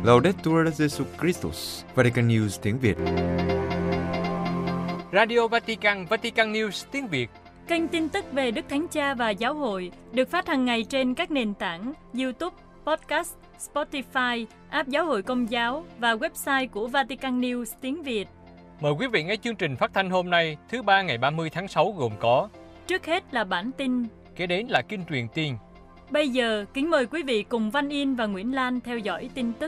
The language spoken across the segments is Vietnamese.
Laudetur Jesus Christus, Vatican News tiếng Việt. Radio Vatican, Vatican News tiếng Việt. Kênh tin tức về Đức Thánh Cha và Giáo hội được phát hàng ngày trên các nền tảng YouTube, Podcast, Spotify, app Giáo hội Công giáo và website của Vatican News tiếng Việt. Mời quý vị nghe chương trình phát thanh hôm nay, thứ Ba ngày 30 tháng 6 gồm có: trước hết là bản tin, kế đến là kinh truyền tiên. Bây giờ, kính mời quý vị cùng Văn Yên và Nguyễn Lan theo dõi tin tức.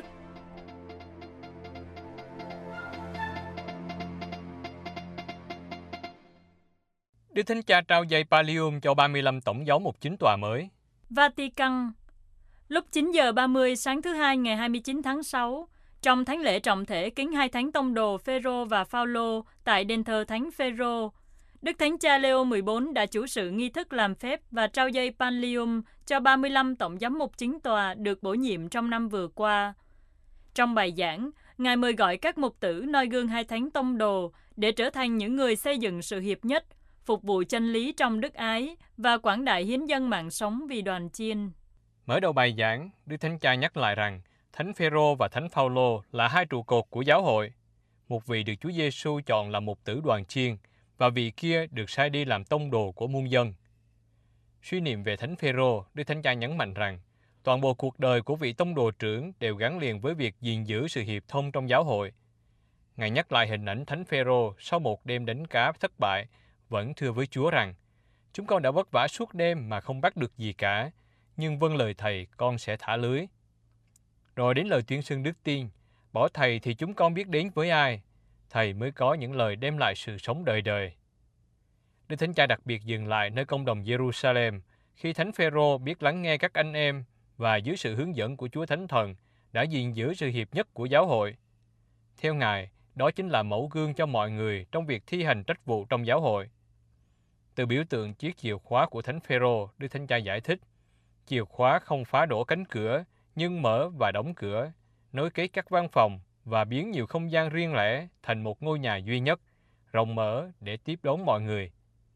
Đức Thánh Cha trao giấy Pallium cho 35 tổng giáo mục chính tòa mới. Vatican. Lúc 9 giờ 30 sáng thứ Hai ngày 29 tháng 6, trong thánh lễ trọng thể kính hai thánh tông đồ Phêrô và Phaolô tại đền thờ Thánh Phêrô, Đức Thánh Cha Leo 14 đã chủ sự nghi thức làm phép và trao giấy Pallium cho 35 tổng giám mục chính tòa được bổ nhiệm trong năm vừa qua. Trong bài giảng, Ngài mời gọi các mục tử noi gương hai thánh tông đồ để trở thành những người xây dựng sự hiệp nhất, phục vụ chân lý trong đức ái và quảng đại hiến dâng mạng sống vì đoàn chiên. Mở đầu bài giảng, Đức Thánh Cha nhắc lại rằng Thánh Phêrô và Thánh Phaolô là hai trụ cột của giáo hội. Một vị được Chúa Giêsu chọn làm mục tử đoàn chiên và vị kia được sai đi làm tông đồ của muôn dân. Suy niệm về Thánh Phêrô, Đức Thánh Cha nhấn mạnh rằng toàn bộ cuộc đời của vị tông đồ trưởng đều gắn liền với việc gìn giữ sự hiệp thông trong giáo hội. Ngài nhắc lại hình ảnh Thánh Phêrô sau một đêm đánh cá thất bại, vẫn thưa với Chúa rằng: "Chúng con đã vất vả suốt đêm mà không bắt được gì cả, nhưng vâng lời Thầy con sẽ thả lưới." Rồi đến lời tuyên xưng đức tin: "Bỏ Thầy thì chúng con biết đến với ai? Thầy mới có những lời đem lại sự sống đời đời." Đức Thánh Cha đặc biệt dừng lại nơi công đồng Jerusalem khi Thánh Phêrô biết lắng nghe các anh em và dưới sự hướng dẫn của Chúa Thánh Thần đã gìn giữ sự hiệp nhất của giáo hội. Theo Ngài, đó chính là mẫu gương cho mọi người trong việc thi hành trách vụ trong giáo hội. Từ biểu tượng chiếc chìa khóa của Thánh Phêrô, Đức Thánh Cha giải thích: chìa khóa không phá đổ cánh cửa, nhưng mở và đóng cửa, nối kết các văn phòng và biến nhiều không gian riêng lẻ thành một ngôi nhà duy nhất, rộng mở để tiếp đón mọi người.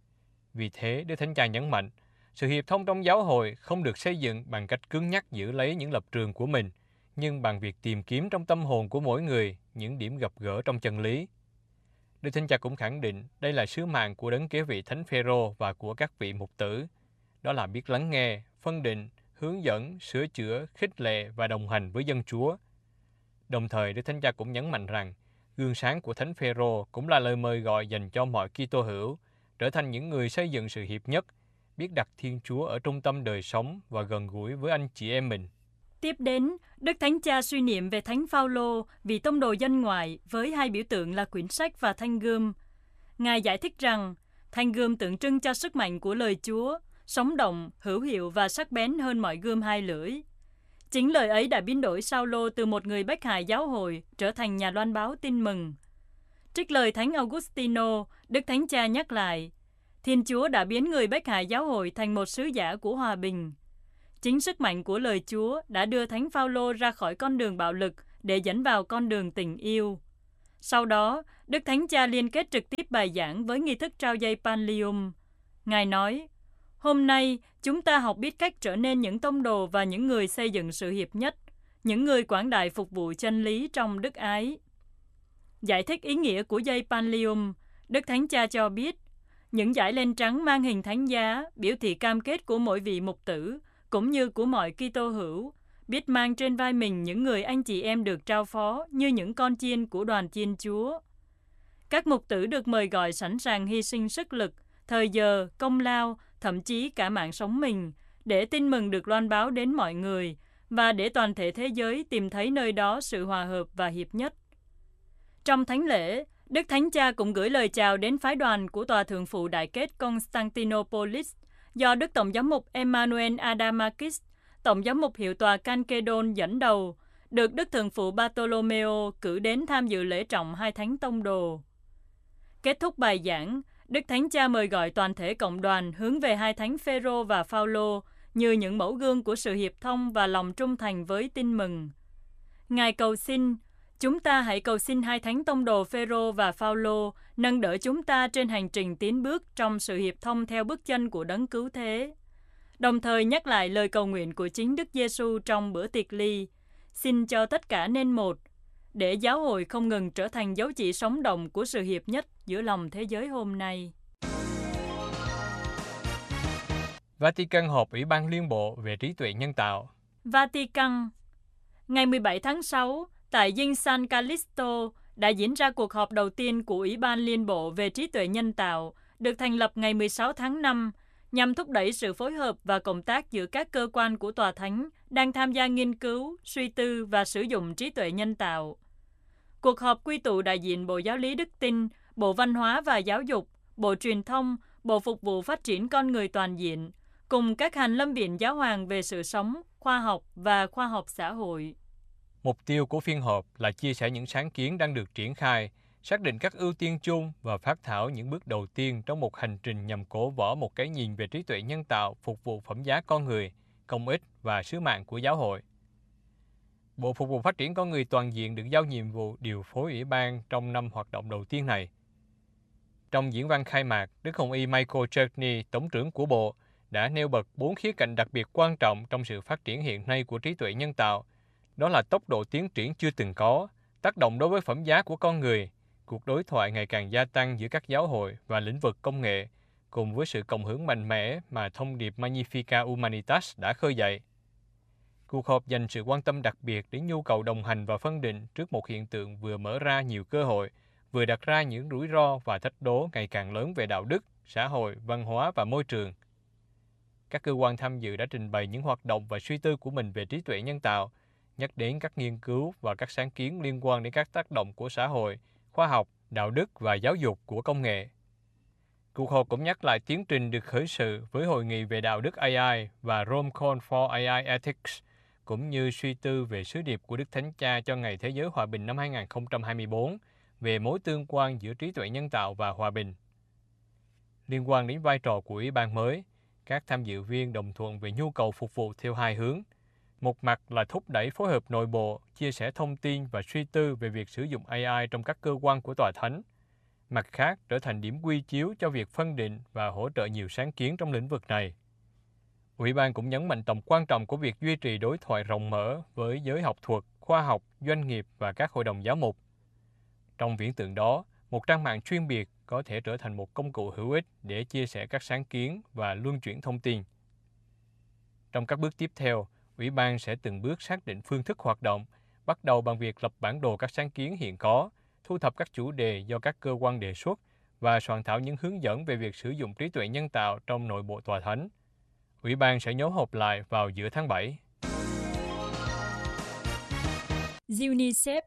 Vì thế, Đức Thánh Cha nhấn mạnh, sự hiệp thông trong giáo hội không được xây dựng bằng cách cứng nhắc giữ lấy những lập trường của mình, nhưng bằng việc tìm kiếm trong tâm hồn của mỗi người những điểm gặp gỡ trong chân lý. Đức Thánh Cha cũng khẳng định đây là sứ mạng của đấng kế vị Thánh Phêrô và của các vị mục tử, đó là biết lắng nghe, phân định, hướng dẫn, sửa chữa, khích lệ và đồng hành với dân Chúa. Đồng thời, Đức Thánh Cha cũng nhấn mạnh rằng gương sáng của Thánh Phêrô cũng là lời mời gọi dành cho mọi Kitô hữu trở thành những người xây dựng sự hiệp nhất, biết đặt Thiên Chúa ở trung tâm đời sống và gần gũi với anh chị em mình. Tiếp đến, Đức Thánh Cha suy niệm về Thánh Phaolô, vị tông đồ dân ngoại với hai biểu tượng là quyển sách và thanh gươm. Ngài giải thích rằng thanh gươm tượng trưng cho sức mạnh của lời Chúa, sống động, hữu hiệu và sắc bén hơn mọi gươm hai lưỡi. Chính lời ấy đã biến đổi Sao-lô từ một người bách hại giáo hội trở thành nhà loan báo tin mừng. Trích lời Thánh Augustino, Đức Thánh Cha nhắc lại, Thiên Chúa đã biến người bách hại giáo hội thành một sứ giả của hòa bình. Chính sức mạnh của lời Chúa đã đưa Thánh Phaolô ra khỏi con đường bạo lực để dẫn vào con đường tình yêu. Sau đó, Đức Thánh Cha liên kết trực tiếp bài giảng với nghi thức trao giấy Pallium. Ngài nói, hôm nay chúng ta học biết cách trở nên những tông đồ và những người xây dựng sự hiệp nhất, những người quảng đại phục vụ chân lý trong đức ái. Giải thích ý nghĩa của giấy Pallium, Đức Thánh Cha cho biết, những dải len trắng mang hình thánh giá biểu thị cam kết của mỗi vị mục tử, cũng như của mọi Kitô hữu, biết mang trên vai mình những người anh chị em được trao phó như những con chiên của đoàn chiên Chúa. Các mục tử được mời gọi sẵn sàng hy sinh sức lực, thời giờ, công lao, thậm chí cả mạng sống mình, để tin mừng được loan báo đến mọi người và để toàn thể thế giới tìm thấy nơi đó sự hòa hợp và hiệp nhất. Trong thánh lễ, Đức Thánh Cha cũng gửi lời chào đến phái đoàn của Tòa Thượng phụ Đại kết Constantinopolis do Đức Tổng giám mục Emmanuel Adamakis, Tổng giám mục Hiệu tòa Chalcedon dẫn đầu, được Đức Thượng phụ Bartolomeo cử đến tham dự lễ trọng hai thánh tông đồ. Kết thúc bài giảng, Đức Thánh Cha mời gọi toàn thể cộng đoàn hướng về hai thánh Phêrô và Phaolô như những mẫu gương của sự hiệp thông và lòng trung thành với tin mừng. Ngài cầu xin, chúng ta hãy cầu xin hai thánh tông đồ Phêrô và Phaolô nâng đỡ chúng ta trên hành trình tiến bước trong sự hiệp thông theo bước chân của đấng cứu thế. Đồng thời nhắc lại lời cầu nguyện của chính Đức Giêsu trong bữa tiệc ly: xin cho tất cả nên một, để giáo hội không ngừng trở thành dấu chỉ sống động của sự hiệp nhất giữa lòng thế giới hôm nay. Vatican họp Ủy ban Liên bộ về trí tuệ nhân tạo. Vatican. Ngày 17 tháng 6, tại dinh San Callisto đã diễn ra cuộc họp đầu tiên của Ủy ban Liên bộ về trí tuệ nhân tạo, được thành lập ngày 16 tháng 5, nhằm thúc đẩy sự phối hợp và cộng tác giữa các cơ quan của Tòa Thánh đang tham gia nghiên cứu, suy tư và sử dụng trí tuệ nhân tạo. Cuộc họp quy tụ đại diện Bộ Giáo lý Đức Tin, Bộ Văn hóa và Giáo dục, Bộ Truyền thông, Bộ Phục vụ Phát triển Con người toàn diện, cùng các hành lâm viện giáo hoàng về sự sống, khoa học và khoa học xã hội. Mục tiêu của phiên họp là chia sẻ những sáng kiến đang được triển khai, xác định các ưu tiên chung và phát thảo những bước đầu tiên trong một hành trình nhằm cổ võ một cái nhìn về trí tuệ nhân tạo phục vụ phẩm giá con người, công ích và sứ mạng của giáo hội. Bộ Phục vụ Phát triển Con người toàn diện được giao nhiệm vụ điều phối ủy ban trong năm hoạt động đầu tiên này. Trong diễn văn khai mạc, Đức Hồng y Michael Cherny, Tổng trưởng của Bộ, đã nêu bật 4 khía cạnh đặc biệt quan trọng trong sự phát triển hiện nay của trí tuệ nhân tạo. Đó là tốc độ tiến triển chưa từng có, tác động đối với phẩm giá của con người, cuộc đối thoại ngày càng gia tăng giữa các giáo hội và lĩnh vực công nghệ, cùng với sự cộng hưởng mạnh mẽ mà thông điệp Magnificat Humanitas đã khơi dậy. Cuộc họp dành sự quan tâm đặc biệt đến nhu cầu đồng hành và phân định trước một hiện tượng vừa mở ra nhiều cơ hội, vừa đặt ra những rủi ro và thách đố ngày càng lớn về đạo đức, xã hội, văn hóa và môi trường. Các cơ quan tham dự đã trình bày những hoạt động và suy tư của mình về trí tuệ nhân tạo, nhắc đến các nghiên cứu và các sáng kiến liên quan đến các tác động của xã hội, khoa học, đạo đức và giáo dục của công nghệ. Cuộc họp cũng nhắc lại tiến trình được khởi sự với Hội nghị về đạo đức AI và Rome Call for AI Ethics, cũng như suy tư về sứ điệp của Đức Thánh Cha cho Ngày Thế giới Hòa bình năm 2024 về mối tương quan giữa trí tuệ nhân tạo và hòa bình. Liên quan đến vai trò của Ủy ban mới, các tham dự viên đồng thuận về nhu cầu phục vụ theo hai hướng. Một mặt là thúc đẩy phối hợp nội bộ, chia sẻ thông tin và suy tư về việc sử dụng AI trong các cơ quan của Tòa Thánh. Mặt khác, trở thành điểm quy chiếu cho việc phân định và hỗ trợ nhiều sáng kiến trong lĩnh vực này. Ủy ban cũng nhấn mạnh tầm quan trọng của việc duy trì đối thoại rộng mở với giới học thuật, khoa học, doanh nghiệp và các hội đồng giáo mục. Trong viễn tượng đó, một trang mạng chuyên biệt có thể trở thành một công cụ hữu ích để chia sẻ các sáng kiến và luân chuyển thông tin. Trong các bước tiếp theo, Ủy ban sẽ từng bước xác định phương thức hoạt động, bắt đầu bằng việc lập bản đồ các sáng kiến hiện có, thu thập các chủ đề do các cơ quan đề xuất và soạn thảo những hướng dẫn về việc sử dụng trí tuệ nhân tạo trong nội bộ Tòa Thánh. Ủy ban sẽ nhóm họp lại vào giữa tháng 7. UNICEF.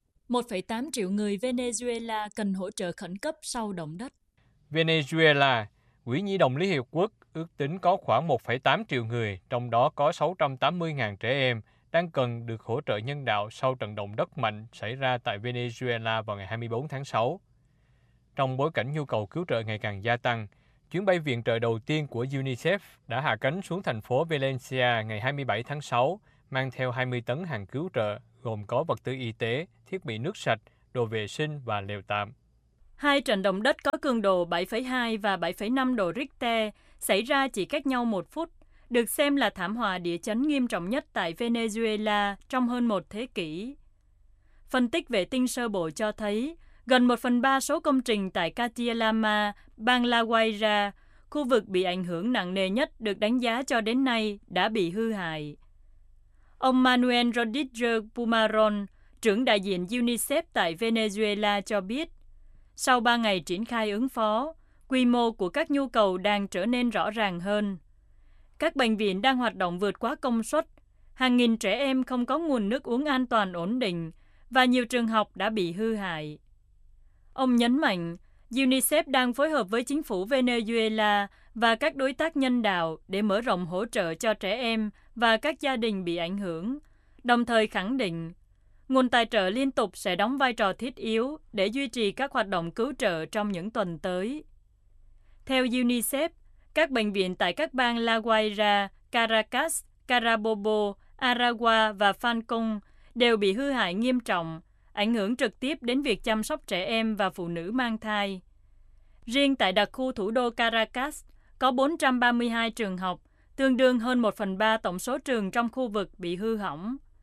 1,8 triệu người Venezuela cần hỗ trợ khẩn cấp sau động đất. Venezuela, Quỹ Nhi đồng Liên Hiệp Quốc ước tính có khoảng 1,8 triệu người, trong đó có 680.000 trẻ em, đang cần được hỗ trợ nhân đạo sau trận động đất mạnh xảy ra tại Venezuela vào ngày 24 tháng 6. Trong bối cảnh nhu cầu cứu trợ ngày càng gia tăng, chuyến bay viện trợ đầu tiên của UNICEF đã hạ cánh xuống thành phố Valencia ngày 27 tháng 6, mang theo 20 tấn hàng cứu trợ, gồm có vật tư y tế, thiết bị nước sạch, đồ vệ sinh và lều tạm. Hai trận động đất có cường độ 7,2 và 7,5 độ Richter xảy ra chỉ cách nhau 1 phút, được xem là thảm họa địa chấn nghiêm trọng nhất tại Venezuela trong hơn một thế kỷ. Phân tích vệ tinh sơ bộ cho thấy, gần 1/3 số công trình tại Catialama, bang La Guaira, khu vực bị ảnh hưởng nặng nề nhất được đánh giá cho đến nay, đã bị hư hại. Ông Manuel Rodríguez Pumaron, trưởng đại diện UNICEF tại Venezuela cho biết, sau 3 ngày triển khai ứng phó, quy mô của các nhu cầu đang trở nên rõ ràng hơn. Các bệnh viện đang hoạt động vượt quá công suất, hàng nghìn trẻ em không có nguồn nước uống an toàn ổn định và nhiều trường học đã bị hư hại. Ông nhấn mạnh, UNICEF đang phối hợp với chính phủ Venezuela và các đối tác nhân đạo để mở rộng hỗ trợ cho trẻ em và các gia đình bị ảnh hưởng, đồng thời khẳng định nguồn tài trợ liên tục sẽ đóng vai trò thiết yếu để duy trì các hoạt động cứu trợ trong những tuần tới. Theo UNICEF, các bệnh viện tại các bang La Guaira, Caracas, Carabobo, Aragua và Falcón đều bị hư hại nghiêm trọng, ảnh hưởng trực tiếp đến việc chăm sóc trẻ em và phụ nữ mang thai. Riêng tại đặc khu thủ đô Caracas, có 432 trường học, tương đương hơn 1/3 tổng số trường trong khu vực bị hư hỏng.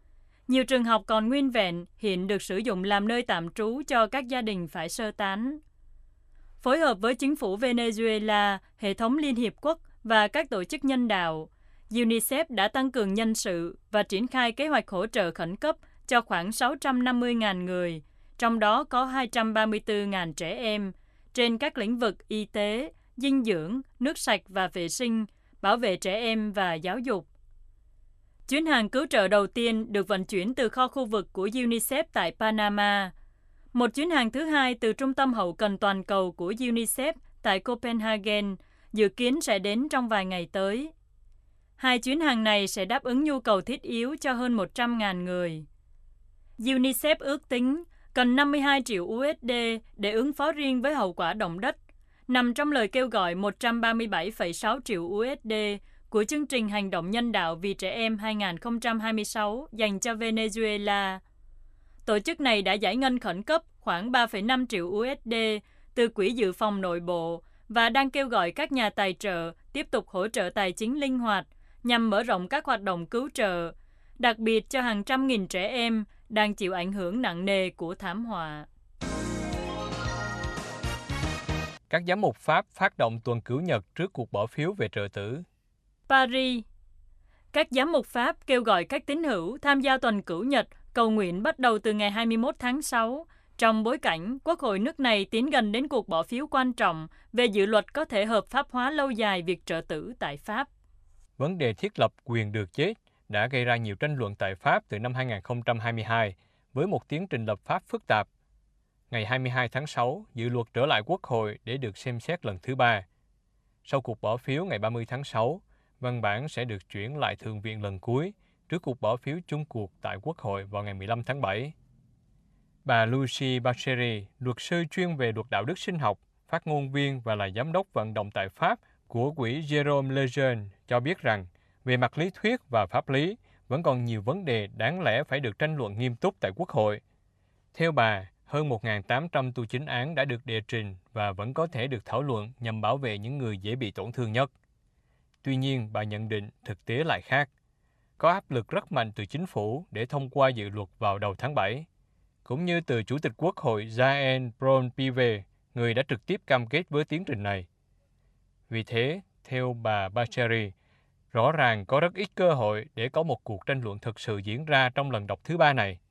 Nhiều trường học còn nguyên vẹn hiện được sử dụng làm nơi tạm trú cho các gia đình phải sơ tán. Phối hợp với chính phủ Venezuela, hệ thống Liên Hiệp Quốc và các tổ chức nhân đạo, UNICEF đã tăng cường nhân sự và triển khai kế hoạch hỗ trợ khẩn cấp cho khoảng 650.000 người, trong đó có 234.000 trẻ em, trên các lĩnh vực y tế, dinh dưỡng, nước sạch và vệ sinh, bảo vệ trẻ em và giáo dục. Chuyến hàng cứu trợ đầu tiên được vận chuyển từ kho khu vực của UNICEF tại Panama. Một chuyến hàng thứ hai từ Trung tâm Hậu cần Toàn cầu của UNICEF tại Copenhagen dự kiến sẽ đến trong vài ngày tới. Hai chuyến hàng này sẽ đáp ứng nhu cầu thiết yếu cho hơn 100.000 người. UNICEF ước tính cần 52 triệu USD để ứng phó riêng với hậu quả động đất, nằm trong lời kêu gọi 137,6 triệu USD của chương trình hành động nhân đạo vì trẻ em 2026 dành cho Venezuela. Tổ chức này đã giải ngân khẩn cấp khoảng 3,5 triệu USD từ Quỹ dự phòng nội bộ và đang kêu gọi các nhà tài trợ tiếp tục hỗ trợ tài chính linh hoạt nhằm mở rộng các hoạt động cứu trợ, đặc biệt cho hàng trăm nghìn trẻ em đang chịu ảnh hưởng nặng nề của thảm họa. Các giám mục Pháp phát động tuần cửu nhật trước cuộc bỏ phiếu về trợ tử. Paris. Các giám mục Pháp kêu gọi các tín hữu tham gia tuần cửu nhật cầu nguyện bắt đầu từ ngày 21 tháng 6, trong bối cảnh Quốc hội nước này tiến gần đến cuộc bỏ phiếu quan trọng về dự luật có thể hợp pháp hóa lâu dài việc trợ tử tại Pháp. Vấn đề thiết lập quyền được chết đã gây ra nhiều tranh luận tại Pháp từ năm 2022 với một tiến trình lập pháp phức tạp. Ngày 22 tháng 6, dự luật trở lại Quốc hội để được xem xét lần thứ 3. Sau cuộc bỏ phiếu ngày 30 tháng 6, văn bản sẽ được chuyển lại Thượng viện lần cuối trước cuộc bỏ phiếu chung cuộc tại Quốc hội vào ngày 15 tháng 7. Bà Lucie Bacheri, luật sư chuyên về luật đạo đức sinh học, phát ngôn viên và là giám đốc vận động tại Pháp của quỹ Jérôme Lejeune, cho biết rằng về mặt lý thuyết và pháp lý, vẫn còn nhiều vấn đề đáng lẽ phải được tranh luận nghiêm túc tại Quốc hội. Theo bà, hơn 1.800 tu chính án đã được đề trình và vẫn có thể được thảo luận nhằm bảo vệ những người dễ bị tổn thương nhất. Tuy nhiên, bà nhận định thực tế lại khác. Có áp lực rất mạnh từ chính phủ để thông qua dự luật vào đầu tháng 7, cũng như từ Chủ tịch Quốc hội Jean Braun-Pivet, người đã trực tiếp cam kết với tiến trình này. Vì thế, theo bà Bacheri, rõ ràng có rất ít cơ hội để có một cuộc tranh luận thực sự diễn ra trong lần đọc thứ 3 này.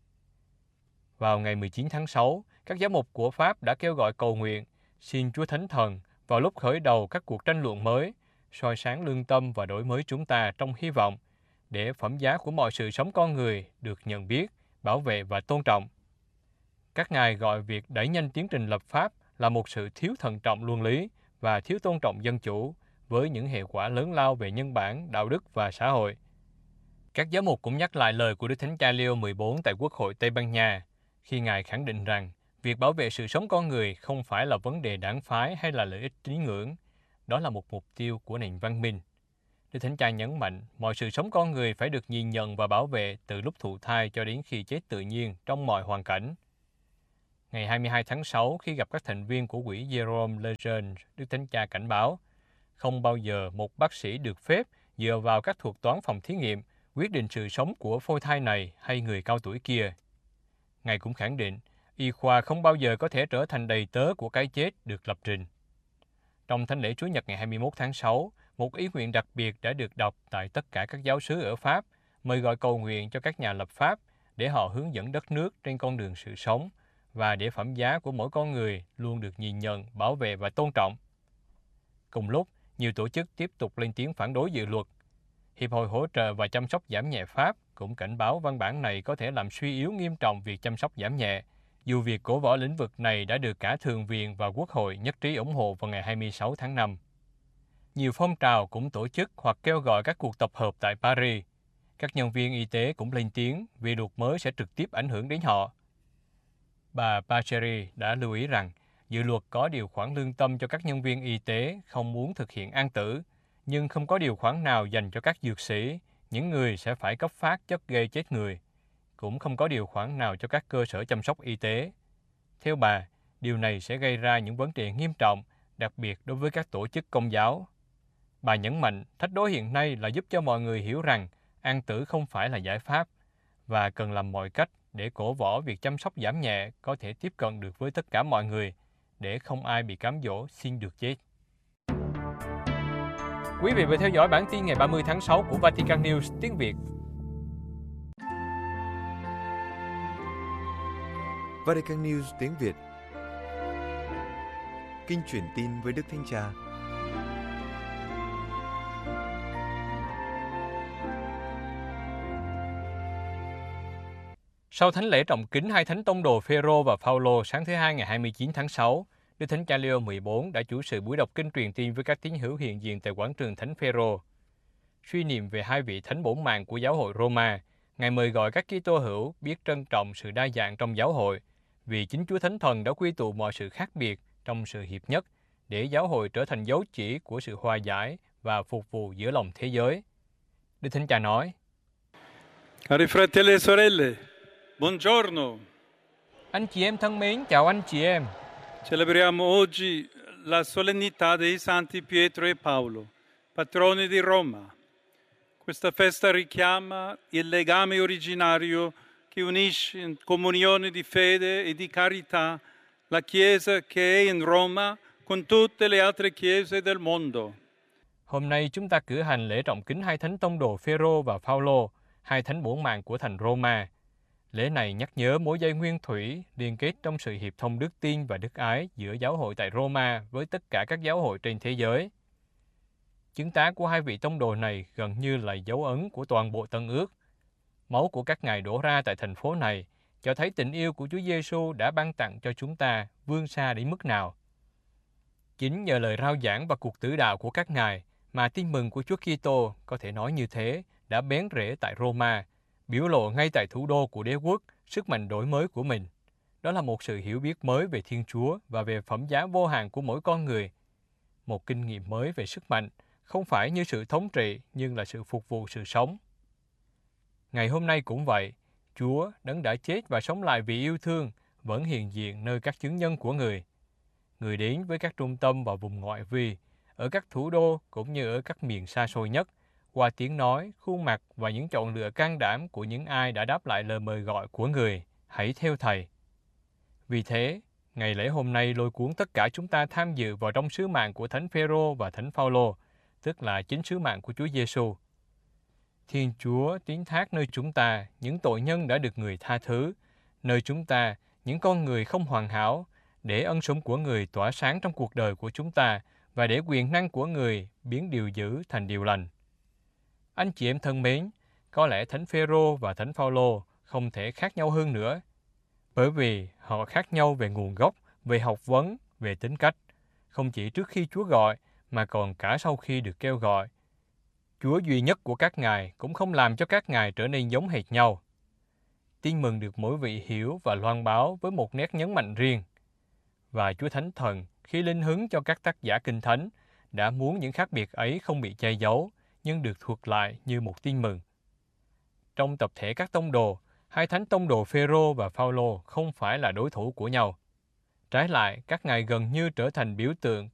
Vào ngày 19 tháng 6, các giám mục của Pháp đã kêu gọi cầu nguyện, xin Chúa Thánh Thần vào lúc khởi đầu các cuộc tranh luận mới, soi sáng lương tâm và đổi mới chúng ta trong hy vọng, để phẩm giá của mọi sự sống con người được nhận biết, bảo vệ và tôn trọng. Các ngài gọi việc đẩy nhanh tiến trình lập pháp là một sự thiếu thận trọng luân lý và thiếu tôn trọng dân chủ, với những hệ quả lớn lao về nhân bản, đạo đức và xã hội. Các giám mục cũng nhắc lại lời của Đức Thánh Cha Leo 14 tại Quốc hội Tây Ban Nha, khi ngài khẳng định rằng việc bảo vệ sự sống con người không phải là vấn đề đảng phái hay là lợi ích tín ngưỡng, đó là một mục tiêu của nền văn minh. Đức Thánh Cha nhấn mạnh mọi sự sống con người phải được nhìn nhận và bảo vệ từ lúc thụ thai cho đến khi chết tự nhiên trong mọi hoàn cảnh. Ngày 22 tháng 6, khi gặp các thành viên của quỹ Jérôme Lejeune, Đức Thánh Cha cảnh báo, không bao giờ một bác sĩ được phép dựa vào các thuật toán phòng thí nghiệm quyết định sự sống của phôi thai này hay người cao tuổi kia. Ngài cũng khẳng định, y khoa không bao giờ có thể trở thành đầy tớ của cái chết được lập trình. Trong thánh lễ Chúa Nhật ngày 21 tháng 6, một ý nguyện đặc biệt đã được đọc tại tất cả các giáo xứ ở Pháp, mời gọi cầu nguyện cho các nhà lập pháp để họ hướng dẫn đất nước trên con đường sự sống và để phẩm giá của mỗi con người luôn được nhìn nhận, bảo vệ và tôn trọng. Cùng lúc, nhiều tổ chức tiếp tục lên tiếng phản đối dự luật. Hiệp hội hỗ trợ và chăm sóc giảm nhẹ Pháp cũng cảnh báo văn bản này có thể làm suy yếu nghiêm trọng việc chăm sóc giảm nhẹ, dù việc cổ võ lĩnh vực này đã được cả Thượng viện và Quốc hội nhất trí ủng hộ vào ngày 26 tháng 5. Nhiều phong trào cũng tổ chức hoặc kêu gọi các cuộc tập hợp tại Paris. Các nhân viên y tế cũng lên tiếng vì luật mới sẽ trực tiếp ảnh hưởng đến họ. Bà Bacheri đã lưu ý rằng dự luật có điều khoản lương tâm cho các nhân viên y tế không muốn thực hiện an tử, nhưng không có điều khoản nào dành cho các dược sĩ, những người sẽ phải cấp phát chất gây chết người. Cũng không có điều khoản nào cho các cơ sở chăm sóc y tế. Theo bà, điều này sẽ gây ra những vấn đề nghiêm trọng, đặc biệt đối với các tổ chức công giáo. Bà nhấn mạnh thách đố hiện nay là giúp cho mọi người hiểu rằng an tử không phải là giải pháp, và cần làm mọi cách để cổ võ việc chăm sóc giảm nhẹ có thể tiếp cận được với tất cả mọi người, để không ai bị cám dỗ xin được chết. Quý vị vừa theo dõi bản tin ngày 30 tháng 6 của Vatican News tiếng Việt. Vatican News tiếng Việt. Kinh truyền tin với Đức Thánh Cha. Sau thánh lễ trọng kính hai thánh tông đồ Phêrô và Phaolô sáng thứ Hai ngày 29 tháng 6, Đức Thánh Cha Leo 14 đã chủ sự buổi đọc kinh truyền tin với các tín hữu hiện diện tại quảng trường Thánh Phêrô. Suy niệm về hai vị thánh bổn mạng của giáo hội Roma, Ngài mời gọi các Kitô hữu biết trân trọng sự đa dạng trong giáo hội, vì chính Chúa Thánh Thần đã quy tụ mọi sự khác biệt trong sự hiệp nhất để giáo hội trở thành dấu chỉ của sự hòa giải và phục vụ giữa lòng thế giới. Đức Thánh Cha nói: Cari fratelli e sorelle, buongiorno. Anh chị em thân mến, chào anh chị em. Celebriamo oggi la solennità dei Santi Pietro e Paolo, patroni di Roma. Questa festa richiama il legame originario che unisce in comunione di fede e di carità la Chiesa che è in Roma con tutte le altre chiese del mondo. Hôm nay chúng ta cử hành lễ trọng kính hai thánh tông đồ Phêrô và Phaolô, hai thánh bổn mạng của thành Roma. Lễ này nhắc nhớ mối dây nguyên thủy liên kết trong sự hiệp thông đức tin và đức ái giữa giáo hội tại Roma với tất cả các giáo hội trên thế giới. Chứng tá của hai vị tông đồ này gần như là dấu ấn của toàn bộ Tân Ước. Máu của các ngài đổ ra tại thành phố này cho thấy tình yêu của Chúa Giêsu đã ban tặng cho chúng ta vươn xa đến mức nào. Chính nhờ lời rao giảng và cuộc tử đạo của các ngài mà tin mừng của Chúa Kitô, có thể nói như thế, đã bén rễ tại Roma, biểu lộ ngay tại thủ đô của đế quốc sức mạnh đổi mới của mình. Đó là một sự hiểu biết mới về Thiên Chúa và về phẩm giá vô hạn của mỗi con người. Một kinh nghiệm mới về sức mạnh, không phải như sự thống trị nhưng là sự phục vụ sự sống. Ngày hôm nay cũng vậy, Chúa, Đấng đã chết và sống lại vì yêu thương, vẫn hiện diện nơi các chứng nhân của người. Người đến với các trung tâm và vùng ngoại vi, ở các thủ đô cũng như ở các miền xa xôi nhất, qua tiếng nói, khuôn mặt và những chọn lựa can đảm của những ai đã đáp lại lời mời gọi của người, hãy theo Thầy. Vì thế, ngày lễ hôm nay lôi cuốn tất cả chúng ta tham dự vào trong sứ mạng của Thánh Phêrô và Thánh Phaolô, tức là chính sứ mạng của Chúa Giêsu. Thiên Chúa tín thác nơi chúng ta những tội nhân đã được người tha thứ, nơi chúng ta những con người không hoàn hảo, để ân sủng của người tỏa sáng trong cuộc đời của chúng ta và để quyền năng của người biến điều dữ thành điều lành. Anh chị em thân mến, có lẽ Thánh Phêrô và Thánh Phaolô không thể khác nhau hơn nữa, bởi vì họ khác nhau về nguồn gốc, về học vấn, về tính cách, không chỉ trước khi Chúa gọi mà còn cả sau khi được kêu gọi. Chúa duy nhất của các ngài cũng không làm cho các ngài trở nên giống hệt nhau. Tin mừng được mỗi vị hiểu và loan báo với một nét nhấn mạnh riêng. Và Chúa Thánh Thần, khi linh hứng cho các tác giả Kinh Thánh, đã muốn những khác biệt ấy không bị che giấu, nhưng được thuật lại như một tin mừng. Trong tập thể các tông đồ, hai thánh tông đồ Phêrô và Phaolô không phải là đối thủ của nhau. Trái lại, các ngài gần như trở thành biểu tượng